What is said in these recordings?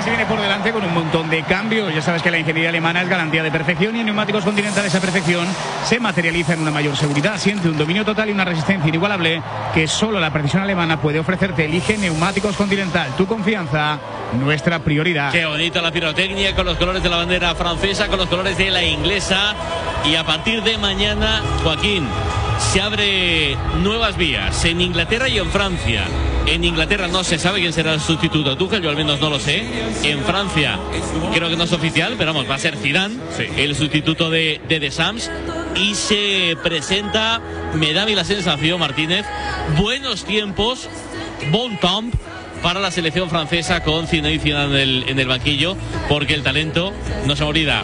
se viene por delante con un montón de cambios. Ya sabes que la ingeniería alemana es garantía de perfección y en neumáticos Continental esa perfección se materializa en una mayor seguridad. Siente un dominio total y una resistencia inigualable que solo la precisión alemana puede ofrecerte. Elige neumáticos Continental. Tu confianza, nuestra prioridad. Qué bonita la pirotecnia con los colores de la bandera francesa, con los colores de la inglesa. Y a partir de mañana, Joaquín, se abre nuevas vías en Inglaterra y en Francia. En Inglaterra no se sabe quién será el sustituto de Tuchel, yo al menos no lo sé. En Francia creo que no es oficial, pero vamos, va a ser Zidane, sí, el sustituto de Deschamps. Y se presenta, me da a mí la sensación, Martínez, buenos tiempos, bon temps para la selección francesa con Zinedine Zidane en el banquillo, porque el talento no se olvida.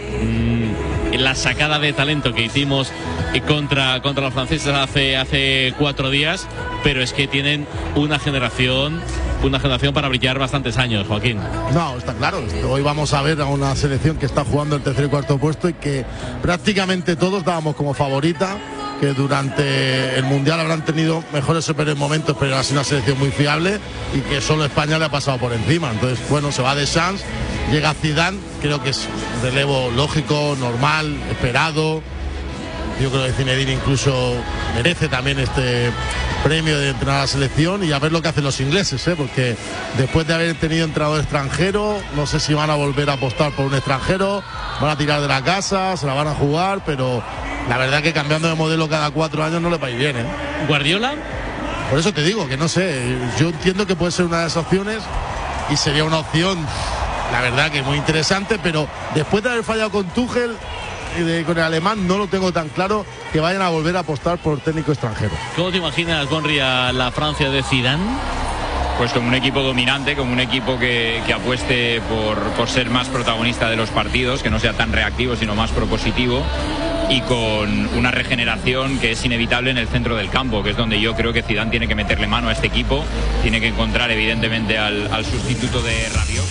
La sacada de talento que hicimos contra los franceses hace 4 días, pero es que tienen una generación para brillar bastantes años, Joaquín. No, está claro. Hoy vamos a ver a una selección que está jugando el tercer y cuarto puesto y que prácticamente todos dábamos como favorita, que durante el Mundial habrán tenido mejores o peores momentos, pero ha sido una selección muy fiable y que solo España le ha pasado por encima. Entonces, bueno, se va Deschamps, llega Zidane, creo que es un relevo lógico, normal, esperado. Yo creo que Zinedine incluso merece también este premio de entrenar a la selección y a ver lo que hacen los ingleses, porque después de haber tenido entrenador extranjero, no sé si van a volver a apostar por un extranjero, van a tirar de la casa, se la van a jugar, pero la verdad que cambiando de modelo cada 4 años no le va a ir bien, ¿Guardiola? Por eso te digo que no sé, yo entiendo que puede ser una de esas opciones y sería una opción, la verdad que muy interesante, pero después de haber fallado con Tuchel, con el alemán, no lo tengo tan claro que vayan a volver a apostar por técnico extranjero. ¿Cómo te imaginas, Gonri, a la Francia de Zidane? Pues como un equipo dominante, como un equipo que apueste por ser más protagonista de los partidos, que no sea tan reactivo sino más propositivo, y con una regeneración que es inevitable en el centro del campo, que es donde yo creo que Zidane tiene que meterle mano a este equipo, tiene que encontrar evidentemente al sustituto de Rabiot.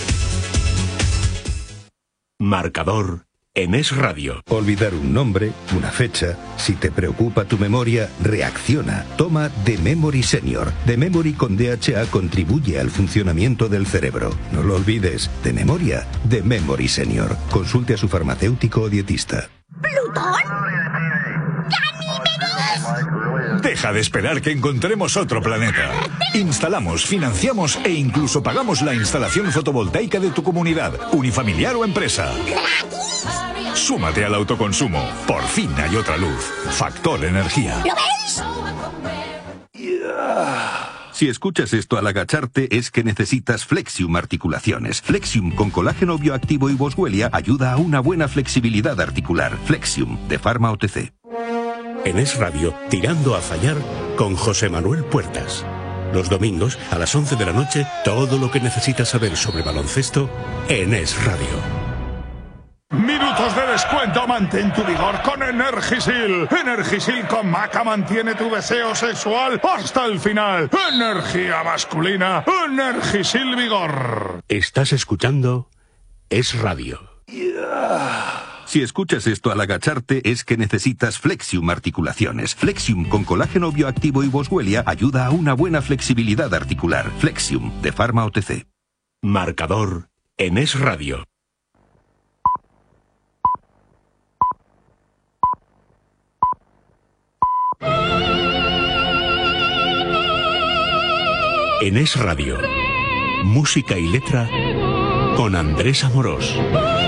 Marcador en Es Radio. Olvidar un nombre, una fecha. Si te preocupa tu memoria, reacciona. Toma The Memory Senior. The Memory con DHA contribuye al funcionamiento del cerebro. No lo olvides. De memoria, The Memory Senior. Consulte a su farmacéutico o dietista. ¿Plutón? ¡Ganímedes! Deja de esperar que encontremos otro planeta. Instalamos, financiamos e incluso pagamos la instalación fotovoltaica de tu comunidad, unifamiliar o empresa. Súmate al autoconsumo. Por fin hay otra luz. Factor Energía. ¿Lo veis? Si escuchas esto al agacharte es que necesitas Flexium Articulaciones. Flexium con colágeno bioactivo y boswellia ayuda a una buena flexibilidad articular. Flexium de Pharma OTC. En Es Radio, Tirando a Fallar con José Manuel Puertas. Los domingos a las 11 de la noche, todo lo que necesitas saber sobre baloncesto en Es Radio. Minutos de descuento, mantén tu vigor con Energisil. Energisil con Maca mantiene tu deseo sexual hasta el final. Energía masculina, Energisil Vigor. Estás escuchando Es Radio. Si escuchas esto al agacharte es que necesitas Flexium Articulaciones. Flexium con colágeno bioactivo y boswellia ayuda a una buena flexibilidad articular. Flexium de Pharma OTC. Marcador en Es Radio. En Es Radio, música y letra con Andrés Amorós.